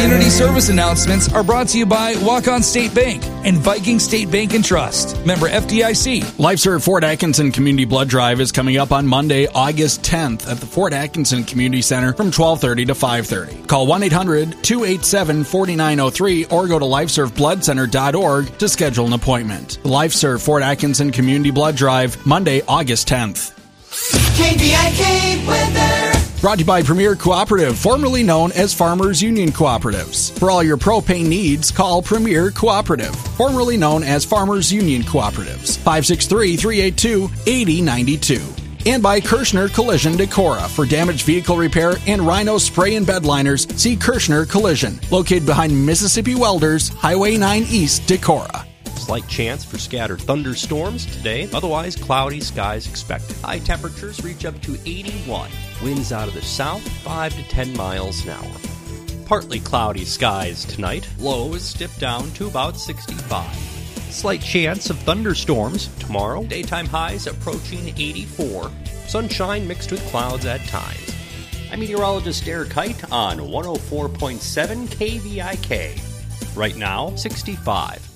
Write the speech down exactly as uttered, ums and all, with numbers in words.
community service announcements are brought to you by Walk-On State Bank and Viking State Bank and Trust. Member F D I C. LifeServe Fort Atkinson Community Blood Drive is coming up on Monday, August tenth at the Fort Atkinson Community Center from twelve thirty to five thirty. Call one eight hundred two eight seven four nine zero three or go to lifeserve blood center dot org to schedule an appointment. The LifeServe Fort Atkinson Community Blood Drive, Monday, August tenth. K V I K weather. Brought to you by Premier Cooperative, formerly known as Farmers Union Cooperatives. For all your propane needs, call Premier Cooperative, formerly known as Farmers Union Cooperatives. five six three, three eight two, eight zero nine two. And by Kirschner Collision Decorah. For damaged vehicle repair and Rhino spray and bed liners, see Kirschner Collision, located behind Mississippi Welders, Highway nine East, Decorah. Slight chance for scattered thunderstorms today, otherwise cloudy skies expected. High temperatures reach up to eighty-one. Winds out of the south, five to ten miles an hour. Partly cloudy skies tonight. Lows dip down to about sixty-five. Slight chance of thunderstorms tomorrow. Daytime highs approaching eighty-four. Sunshine mixed with clouds at times. I'm meteorologist Derek Kite on one oh four point seven K V I K. Right now, sixty-five.